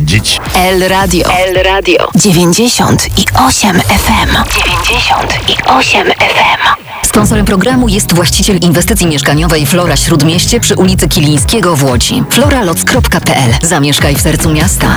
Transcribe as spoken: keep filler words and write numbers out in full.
sprawdzić. El Radio. El Radio. dziewięćdziesiąt i osiem F M. dziewięćdziesiąt i osiem F M. Sponsorem programu jest właściciel inwestycji mieszkaniowej Flora Śródmieście przy ulicy Kilińskiego w Łodzi. floraloc kropka p l. Zamieszkaj w sercu miasta.